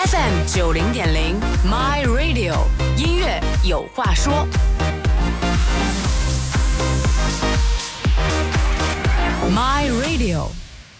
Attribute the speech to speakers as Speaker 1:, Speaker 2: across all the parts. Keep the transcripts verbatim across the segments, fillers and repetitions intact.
Speaker 1: F M 九零点零 My Radio 音乐有话说。My Radio。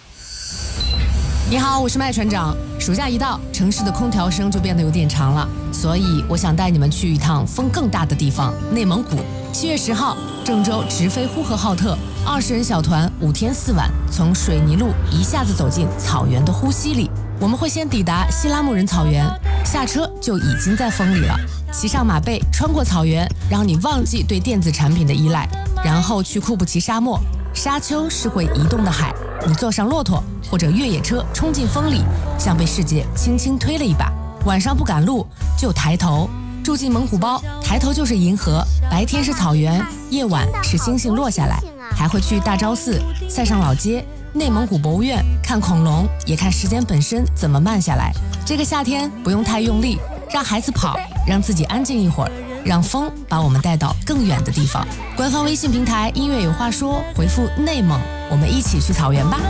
Speaker 1: 你好，我是麦船长。暑假一到，城市的空调声就变得有点长了，所以我想带你们去一趟风更大的地方——内蒙古。七月十号，郑州直飞呼和浩特，二十人小团，五天四晚，从水泥路一下子走进草原的呼吸里。我们会先抵达西拉木仁草原，下车就已经在风里了。骑上马背，穿过草原，让你忘记对电子产品的依赖，然后去库布齐沙漠。沙丘是会移动的海，你坐上骆驼或者越野车冲进风里，像被世界轻轻推了一把。晚上不赶路就抬头，住进猛虎包，抬头就是银河，白天是草原，夜晚是星星落下来。还会去大昭寺、塞上老街、内蒙古博物院看恐龙，也看时间本身怎么慢下来。这个夏天不用太用力，让孩子跑，让自己安静一会儿，让风把我们带到更远的地方。官方微信平台音乐有话说，回复内蒙，我们一起去草原吧。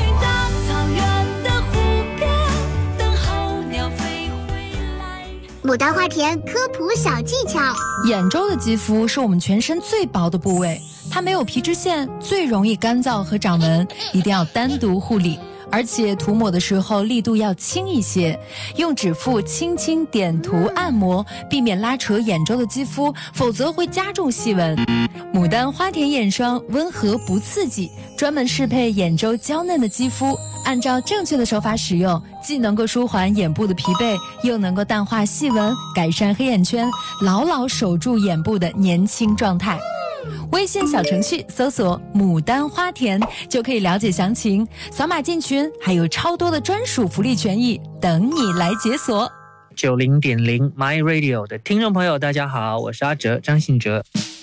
Speaker 2: 牡丹花田科普小技巧。
Speaker 3: 眼周的肌肤是我们全身最薄的部位，它没有皮脂腺，最容易干燥和长纹，一定要单独护理。而且涂抹的时候力度要轻一些，用指腹轻轻点涂按摩，避免拉扯眼周的肌肤，否则会加重细纹。牡丹花田眼霜温和不刺激，专门适配眼周娇嫩的肌肤，按照正确的手法使用，既能够舒缓眼部的疲惫，又能够淡化细纹，改善黑眼圈，牢牢守住眼部的年轻状态。微信小程序搜索牡丹花田就可以了解详情，扫码进群，还有超多的专属福利权益等你来解锁。
Speaker 4: 九零点零 My Radio 的听众朋友大家好，我是阿哲，张信哲。